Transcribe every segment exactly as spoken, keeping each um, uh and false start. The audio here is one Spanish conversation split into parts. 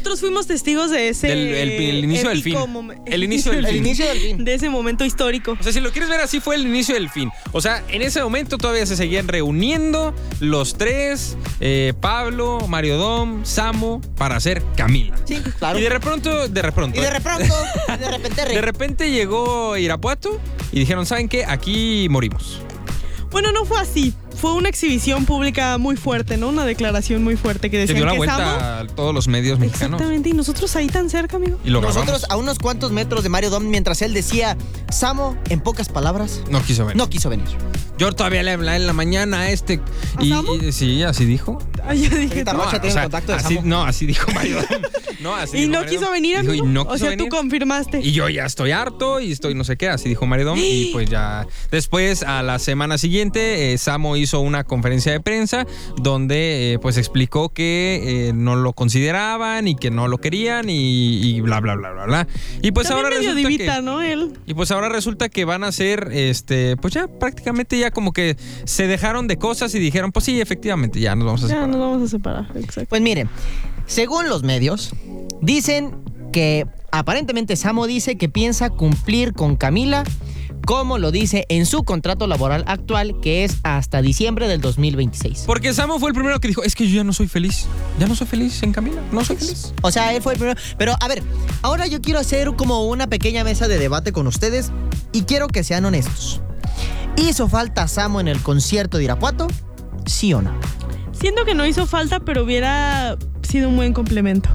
nosotros fuimos testigos de ese del, el, el inicio del fin. Mom- El inicio del El fin. inicio del fin. De ese momento histórico. O sea, si lo quieres ver así, fue el inicio del fin. O sea, en ese momento todavía se seguían reuniendo los tres, eh, Pablo, Mario Dom, Samo, para hacer Camila. Sí, claro. Y de repente, de repente. Y de repente, y de repente, De repente llegó Irapuato y dijeron, ¿saben qué? Aquí morimos. Bueno, no fue así. Fue una exhibición pública muy fuerte, ¿no? Una declaración muy fuerte que Se decían dio la que vuelta Samo... a todos los medios mexicanos. Exactamente, y nosotros ahí tan cerca, amigo. Y lo Nosotros grabamos. a unos cuantos metros de Mario Dom, mientras él decía, Samo, en pocas palabras, No quiso venir. no quiso venir. Yo todavía le hablé en la mañana a este. ¿A Y, Samo? y- sí, así dijo. Ay, yo dije, Ahorita tú. Rocha tiene contacto de así, Samo. no, así dijo Mario Dom. No, así Y dijo no Mario quiso Dom. venir, Dijo, amigo. y no O quiso sea, venir. tú confirmaste. Y yo ya estoy harto y estoy no sé qué, así dijo Mario Dom. Y pues ya. Después, a la semana siguiente, eh, Samo hizo una conferencia de prensa donde eh, pues explicó que eh, no lo consideraban y que no lo querían y, y bla, bla, bla, bla, bla. Y pues También ahora medio resulta divita, que... ¿no? Él. Y pues ahora resulta que van a ser, este, pues ya prácticamente ya como que se dejaron de cosas y dijeron, pues sí, efectivamente, ya nos vamos a Ya separar. nos vamos a separar, exacto. Pues miren, según los medios, dicen que aparentemente Samo dice que piensa cumplir con Camila como lo dice en su contrato laboral actual, que es hasta diciembre del dos mil veintiséis. Porque Samo fue el primero que dijo, es que yo ya no soy feliz. Ya no soy feliz en Camila, no soy feliz. O sea, él fue el primero. Pero a ver, ahora yo quiero hacer como una pequeña mesa de debate con ustedes y quiero que sean honestos. ¿Hizo falta Samo en el concierto de Irapuato? ¿Sí o no? Siento que no hizo falta, pero hubiera sido un buen complemento.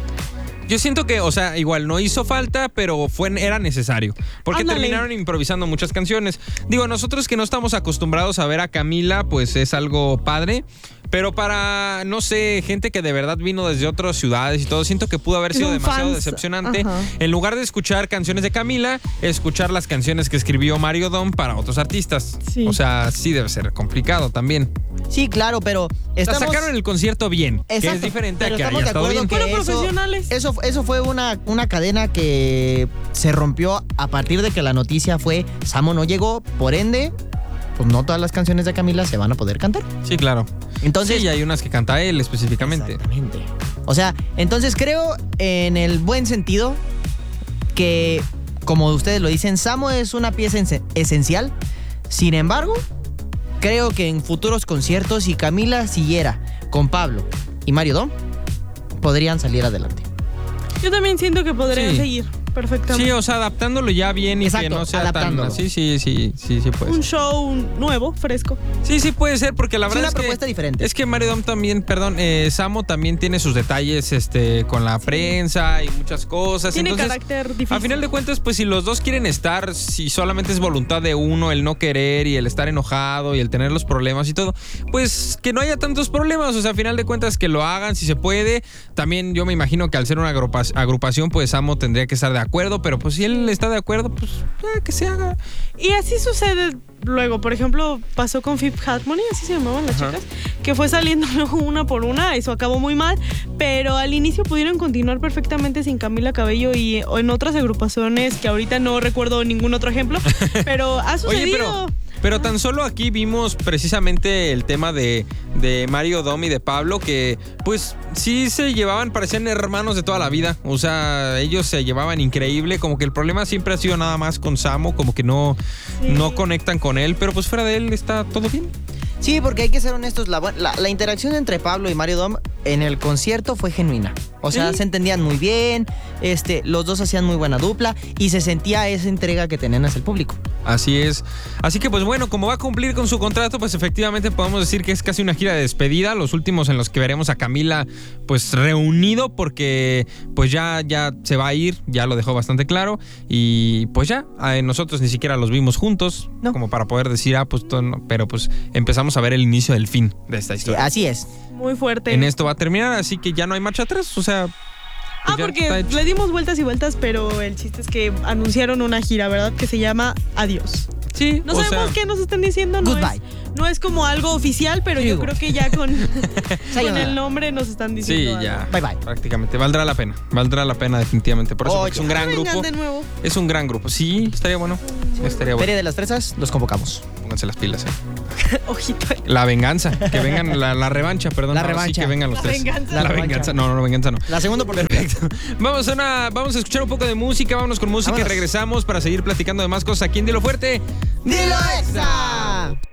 Yo siento que, o sea, igual no hizo falta, pero fue, era necesario. Porque Ándale. terminaron improvisando muchas canciones. Digo, nosotros que no estamos acostumbrados a ver a Camila, pues es algo padre. Pero para, no sé, gente que de verdad vino desde otras ciudades y todo, siento que pudo haber Que sido son demasiado fans. decepcionante. Ajá. En lugar de escuchar canciones de Camila, escuchar las canciones que escribió Mario Dom para otros artistas. Sí. O sea, sí debe ser complicado también. Sí, claro, pero O sea, estamos... sacaron el concierto bien, que Exacto, es diferente a pero que haya estamos de estado acuerdo bien. que Fueron eso- profesionales. Eso, eso fue una, una cadena que se rompió a partir de que la noticia fue Samo no llegó, por ende, pues no todas las canciones de Camila se van a poder cantar. Sí, claro. Entonces, Sí, y hay unas que canta él específicamente. exactamente. O sea, entonces creo en el buen sentido que, como ustedes lo dicen, Samo es una pieza ese- esencial. Sin embargo, creo que en futuros conciertos, si Camila siguiera con Pablo y Mario Dom, podrían salir adelante. Yo también siento que podrían Sí. seguir perfectamente. Sí, o sea, adaptándolo ya bien y Exacto, que no sea adaptándolo. tan... Sí, sí, sí, sí, sí puede Un ser. show nuevo, fresco. Sí, sí puede ser, porque la Es verdad una es que... propuesta diferente. Es que Mario Dom también, perdón, eh, Samo también tiene sus detalles este, con la prensa y muchas cosas. Tiene Entonces, carácter difícil. a final de cuentas, pues si los dos quieren estar, si solamente es voluntad de uno el no querer y el estar enojado y el tener los problemas y todo, pues que no haya tantos problemas. O sea, a final de cuentas que lo hagan si se puede. También yo me imagino que al ser una agrupa- agrupación, pues Samo tendría que estar de acuerdo, pero pues si él está de acuerdo, pues ya, que se haga. Y así sucede luego. Por ejemplo, pasó con Fifth Harmony, así se llamaban las Ajá. chicas, que fue saliendo luego una por una. Eso acabó muy mal. Pero al inicio pudieron continuar perfectamente sin Camila Cabello y en otras agrupaciones que ahorita no recuerdo ningún otro ejemplo. Pero ha sucedido. Oye, pero, pero tan solo aquí vimos precisamente el tema de, de Mario Dom y de Pablo, que pues sí se llevaban, parecían hermanos de toda la vida. O sea, ellos se llevaban increíble. Como que el problema siempre ha sido nada más con Samo, como que no, Sí. no conectan con él, pero pues fuera de él está todo bien. Sí, porque hay que ser honestos, la, la- la interacción entre Pablo y Mario Dom en el concierto fue genuina. O sea, Sí. se entendían muy bien, este, los dos hacían muy buena dupla y se sentía esa entrega que tenían hacia el público. Así es. Así que pues bueno, como va a cumplir con su contrato, pues efectivamente podemos decir que es casi una gira de despedida. Los últimos en los que veremos a Camila pues reunido, porque pues ya, ya se va a ir, ya lo dejó bastante claro. Y pues ya, eh, nosotros ni siquiera los vimos juntos, No. como para poder decir, ah, pues todo no. Pero pues empezamos a ver el inicio del fin de esta Sí, historia. así es. Muy fuerte. En esto va a terminar, así que ya no hay marcha atrás, o sea... Ah, pues ya porque está hecho. le dimos vueltas y vueltas, pero el chiste es que anunciaron una gira, ¿verdad? Que se llama Adiós. Sí, No o sabemos sea, qué nos están diciendo. No Goodbye. es, no es como algo oficial, pero yo Digo. creo que ya con, con Sayonara. el nombre nos están sí, diciendo algo. ya. Bye, bye. Prácticamente. Valdrá la pena. Valdrá la pena definitivamente. Por eso Oye, porque es un gran Vengan grupo. de nuevo. Es un gran grupo. Sí, estaría bueno. Estaría bueno. Feria de las Fresas, los convocamos. pónganse las pilas, ¿eh? Ojito. La venganza, que vengan, la, la revancha, perdón. La ahora revancha. Sí, que vengan los La tres. venganza. La, La venganza. revancha. No, no, no, venganza no. La segunda oportunidad. Perfecto. Vamos a, una, vamos a escuchar un poco de música, vámonos con música Vámonos. y regresamos para seguir platicando de más cosas aquí en Dilo Fuerte. ¡Dilo Exa!